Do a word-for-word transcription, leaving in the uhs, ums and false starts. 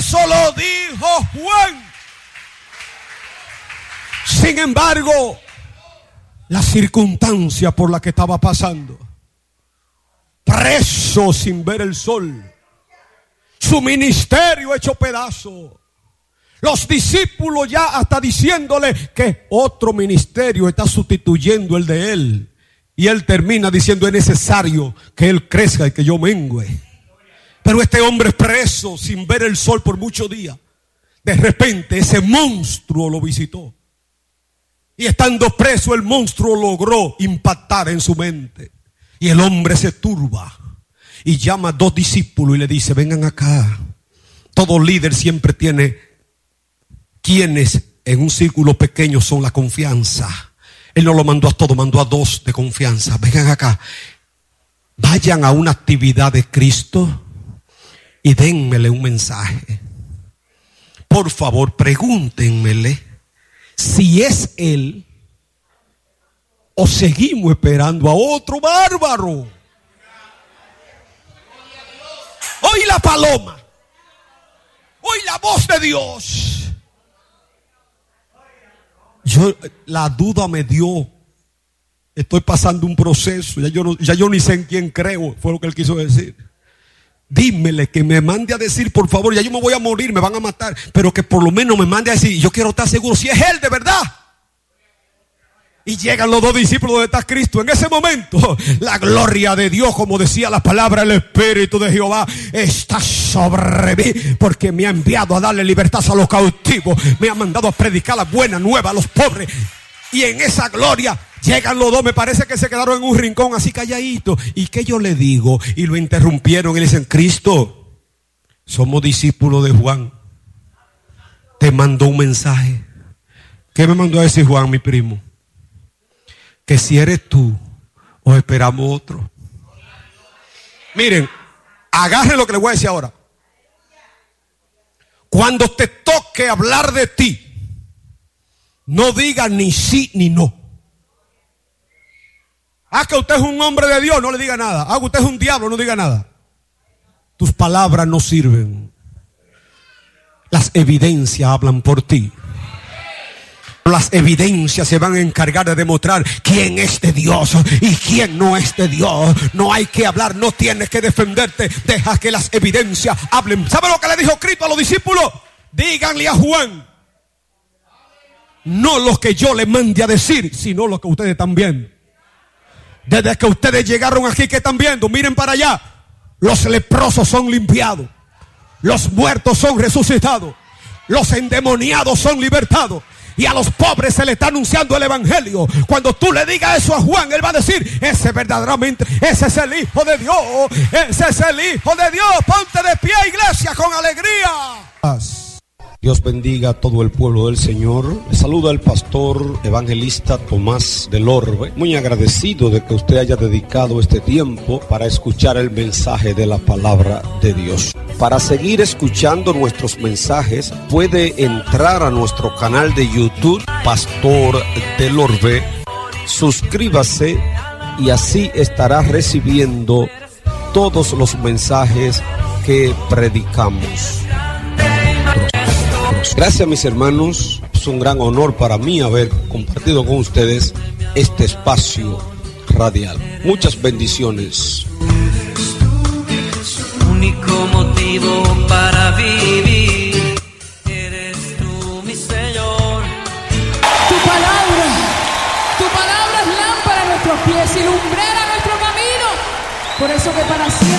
Eso lo dijo Juan. Sin embargo, la circunstancia por la que estaba pasando, preso sin ver el sol, su ministerio hecho pedazo, los discípulos ya hasta diciéndole que otro ministerio está sustituyendo el de él, y él termina diciendo: es necesario que él crezca y que yo mengüe. Pero este hombre preso sin ver el sol por muchos días, de repente ese monstruo lo visitó. Y estando preso, el monstruo logró impactar en su mente. Y el hombre se turba y llama a dos discípulos y le dice: vengan acá. Todo líder siempre tiene quienes en un círculo pequeño son la confianza. Él no lo mandó a todos, mandó a dos de confianza. Vengan acá. Vayan a una actividad de Cristo y dénmele un mensaje. Por favor, pregúntenmele si es él o seguimos esperando a otro bárbaro. Oí la paloma, oí la voz de Dios. Yo, la duda me dio. Estoy pasando un proceso. Ya yo, no, ya yo ni sé en quién creo. Fue lo que él quiso decir. Dímele que me mande a decir, por favor, ya yo me voy a morir, me van a matar, pero que por lo menos me mande a decir, yo quiero estar seguro si es él de verdad. Y llegan los dos discípulos donde está Cristo. En ese momento, la gloria de Dios, como decía la palabra, el Espíritu de Jehová está sobre mí, porque me ha enviado a darle libertad a los cautivos, me ha mandado a predicar la buena nueva a los pobres. Y en esa gloria llegan los dos, me parece que se quedaron en un rincón así calladitos. ¿Y qué yo le digo? Y lo interrumpieron y le dicen: Cristo, somos discípulos de Juan, te mandó un mensaje. ¿Qué me mandó a decir Juan, mi primo? Que si eres tú o esperamos otro. Miren, agarren lo que les voy a decir ahora. Cuando te toque hablar de ti, no diga ni sí ni no. Ah, que usted es un hombre de Dios, no le diga nada. Ah, que usted es un diablo, no diga nada. Tus palabras no sirven. Las evidencias hablan por ti. Las evidencias se van a encargar de demostrar quién es de Dios y quién no es de Dios. No hay que hablar, no tienes que defenderte. Deja que las evidencias hablen. ¿Sabe lo que le dijo Cristo a los discípulos? Díganle a Juan, no lo que yo le mande a decir, sino lo que ustedes están viendo. Desde que ustedes llegaron aquí, ¿qué están viendo? Miren para allá. Los leprosos son limpiados, los muertos son resucitados, los endemoniados son libertados, y a los pobres se le está anunciando el evangelio. Cuando tú le digas eso a Juan, él va a decir: ese verdaderamente, ese es el Hijo de Dios, ese es el Hijo de Dios. Ponte de pie, iglesia, con alegría. Dios bendiga a todo el pueblo del Señor. Le saluda el pastor evangelista Tomás del Orbe. Muy agradecido de que usted haya dedicado este tiempo para escuchar el mensaje de la palabra de Dios. Para seguir escuchando nuestros mensajes, puede entrar a nuestro canal de YouTube, Pastor del Orbe. Suscríbase y así estará recibiendo todos los mensajes que predicamos. Gracias, mis hermanos. Es un gran honor para mí haber compartido con ustedes este espacio radial. Muchas bendiciones. Único motivo para vivir, eres tú, mi Señor. Tu palabra, tu palabra es lámpara a nuestros pies y lumbrera a nuestro camino. Por eso que para siempre